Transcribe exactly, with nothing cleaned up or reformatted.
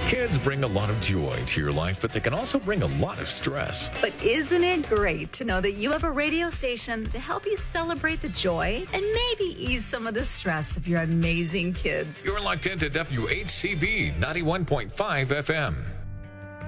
Kids bring a lot of joy to your life, but they can also bring a lot of stress. But isn't it great to know that you have a radio station to help you celebrate the joy and maybe ease some of the stress of your amazing kids? You're locked into W H C B ninety-one point five F M.